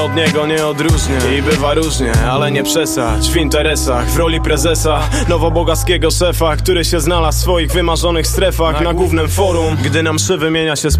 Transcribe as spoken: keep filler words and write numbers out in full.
od niego nie odróżnię. I bywa różnie, ale nie przesadź w interesach, w roli prezesa nowobogaskiego szefa, który się znalazł w swoich wymarzonych strefach na głównym forum. Gdy na mszy wymienia się z